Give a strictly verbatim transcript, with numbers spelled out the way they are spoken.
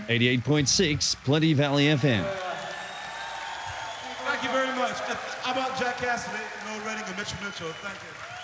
eighty-eight point six, Plenty Valley F M. Thank you very much. How about Jack Cassidy, Noel Redding, and Mitchell Mitchell? Thank you.